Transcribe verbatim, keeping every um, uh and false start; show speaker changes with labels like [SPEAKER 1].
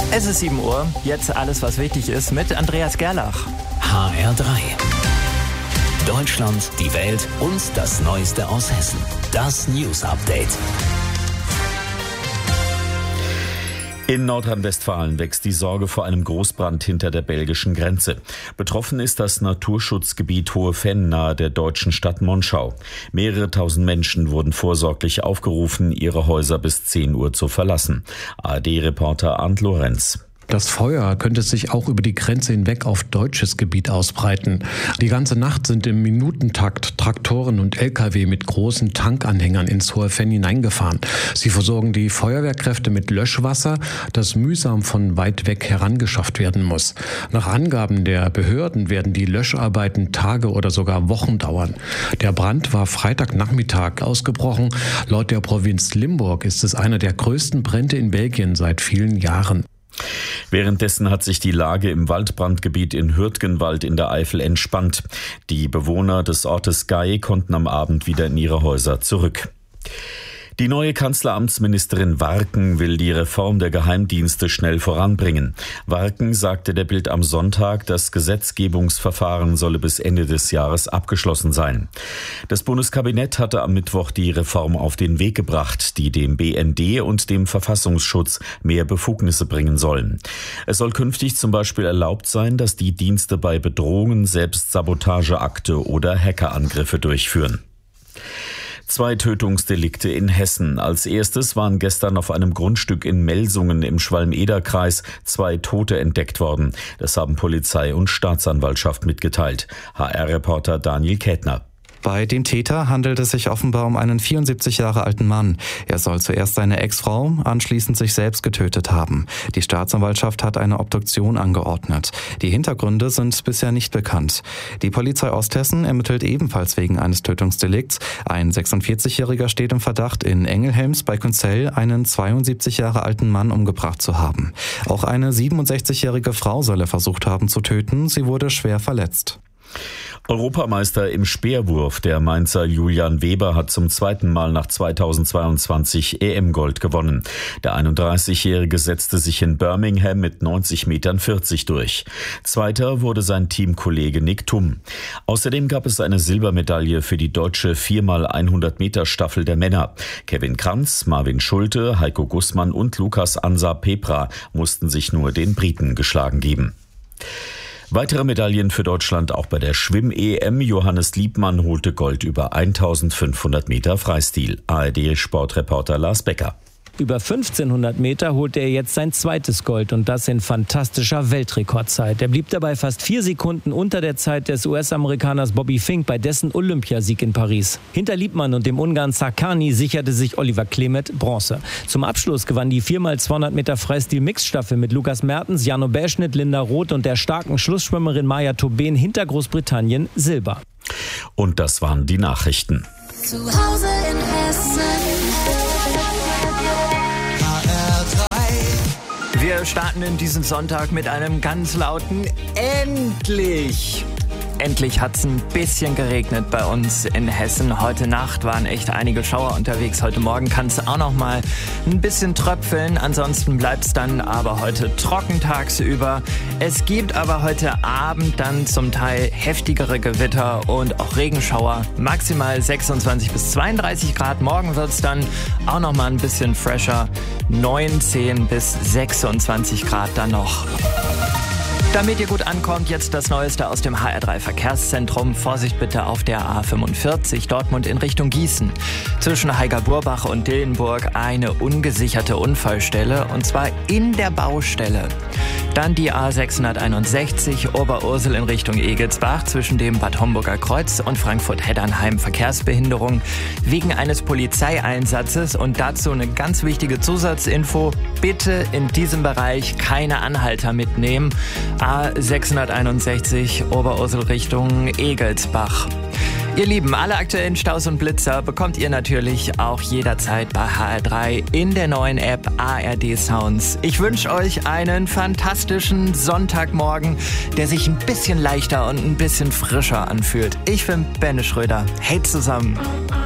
[SPEAKER 1] Es ist sieben Uhr, jetzt alles, was wichtig ist, mit Andreas Gerlach.
[SPEAKER 2] H R drei. Deutschland, die Welt und das Neueste aus Hessen. Das News Update.
[SPEAKER 3] In Nordrhein-Westfalen wächst die Sorge vor einem Großbrand hinter der belgischen Grenze. Betroffen ist das Naturschutzgebiet Hohe Venn nahe der deutschen Stadt Monschau. Mehrere tausend Menschen wurden vorsorglich aufgerufen, ihre Häuser bis zehn Uhr zu verlassen. A R D-Reporter Arndt Lorenz.
[SPEAKER 4] Das Feuer könnte sich auch über die Grenze hinweg auf deutsches Gebiet ausbreiten. Die ganze Nacht sind im Minutentakt Traktoren und L K W mit großen Tankanhängern ins Hohe Venn hineingefahren. Sie versorgen die Feuerwehrkräfte mit Löschwasser, das mühsam von weit weg herangeschafft werden muss. Nach Angaben der Behörden werden die Löscharbeiten Tage oder sogar Wochen dauern. Der Brand war Freitagnachmittag ausgebrochen. Laut der Provinz Limburg ist es einer der größten Brände in Belgien seit vielen Jahren.
[SPEAKER 3] Währenddessen hat sich die Lage im Waldbrandgebiet in Hürtgenwald in der Eifel entspannt. Die Bewohner des Ortes Gay konnten am Abend wieder in ihre Häuser zurück. Die neue Kanzleramtsministerin Warken will die Reform der Geheimdienste schnell voranbringen. Warken sagte der Bild am Sonntag, das Gesetzgebungsverfahren solle bis Ende des Jahres abgeschlossen sein. Das Bundeskabinett hatte am Mittwoch die Reform auf den Weg gebracht, die dem B N D und dem Verfassungsschutz mehr Befugnisse bringen sollen. Es soll künftig zum Beispiel erlaubt sein, dass die Dienste bei Bedrohungen selbst Sabotageakte oder Hackerangriffe durchführen. Zwei Tötungsdelikte in Hessen. Als erstes waren gestern auf einem Grundstück in Melsungen im Schwalm-Eder-Kreis zwei Tote entdeckt worden. Das haben Polizei und Staatsanwaltschaft mitgeteilt. H R-Reporter Daniel Kätner.
[SPEAKER 5] Bei dem Täter handelt es sich offenbar um einen vierundsiebzig Jahre alten Mann. Er soll zuerst seine Ex-Frau, anschließend sich selbst getötet haben. Die Staatsanwaltschaft hat eine Obduktion angeordnet. Die Hintergründe sind bisher nicht bekannt. Die Polizei Osthessen ermittelt ebenfalls wegen eines Tötungsdelikts. Ein sechsundvierzigjähriger steht im Verdacht, in Engelhelms bei Künzell einen zweiundsiebzig Jahre alten Mann umgebracht zu haben. Auch eine siebenundsechzigjährige Frau soll er versucht haben zu töten. Sie wurde schwer verletzt.
[SPEAKER 3] Europameister im Speerwurf, der Mainzer Julian Weber, hat zum zweiten Mal nach zweitausendzweiundzwanzig E M-Gold gewonnen. Der einunddreißigjährige setzte sich in Birmingham mit neunzig Metern vierzig durch. Zweiter wurde sein Teamkollege Nick Thum. Außerdem gab es eine Silbermedaille für die deutsche vier mal hundert Meter Staffel der Männer. Kevin Kranz, Marvin Schulte, Heiko Gussmann und Lukas Ansa Pepra mussten sich nur den Briten geschlagen geben. Weitere Medaillen für Deutschland auch bei der Schwimm-E M. Johannes Liebmann holte Gold über eintausendfünfhundert Meter Freistil. A R D-Sportreporter Lars Becker.
[SPEAKER 6] Über fünfzehnhundert Meter holte er jetzt sein zweites Gold und das in fantastischer Weltrekordzeit. Er blieb dabei fast vier Sekunden unter der Zeit des U S-Amerikaners Bobby Fink bei dessen Olympiasieg in Paris. Hinter Liebmann und dem Ungarn Sarkany sicherte sich Oliver Klemet Bronze. Zum Abschluss gewann die vier mal zweihundert Meter Freistil-Mixstaffel mit Lukas Mertens, Jano Belschnitt, Linda Roth und der starken Schlussschwimmerin Maja Tobin hinter Großbritannien Silber.
[SPEAKER 3] Und das waren die Nachrichten.
[SPEAKER 7] Zu Hause in Hessen.
[SPEAKER 1] Wir starten in diesen Sonntag mit einem ganz lauten Endlich! Endlich hat es ein bisschen geregnet bei uns in Hessen. Heute Nacht waren echt einige Schauer unterwegs. Heute Morgen kann es auch noch mal ein bisschen tröpfeln. Ansonsten bleibt es dann aber heute trocken tagsüber. Es gibt aber heute Abend dann zum Teil heftigere Gewitter und auch Regenschauer. Maximal sechsundzwanzig bis zweiunddreißig Grad. Morgen wird es dann auch noch mal ein bisschen fresher. neunzehn bis sechsundzwanzig Grad dann noch. Damit ihr gut ankommt, jetzt das Neueste aus dem H R drei Verkehrszentrum. Vorsicht bitte auf der A fünfundvierzig, Dortmund in Richtung Gießen. Zwischen Heigerburbach und Dillenburg eine ungesicherte Unfallstelle, und zwar in der Baustelle. Dann die A sechshunderteinundsechzig, Oberursel in Richtung Egelsbach, zwischen dem Bad Homburger Kreuz und Frankfurt-Heddernheim Verkehrsbehinderung wegen eines Polizeieinsatzes. Und dazu eine ganz wichtige Zusatzinfo: Bitte in diesem Bereich keine Anhalter mitnehmen. A sechshunderteinundsechzig, Oberursel Richtung Egelsbach. Ihr Lieben, alle aktuellen Staus und Blitzer bekommt ihr natürlich auch jederzeit bei H R drei in der neuen App A R D Sounds. Ich wünsche euch einen fantastischen Sonntagmorgen, der sich ein bisschen leichter und ein bisschen frischer anfühlt. Ich bin Benne Schröder. Hey zusammen.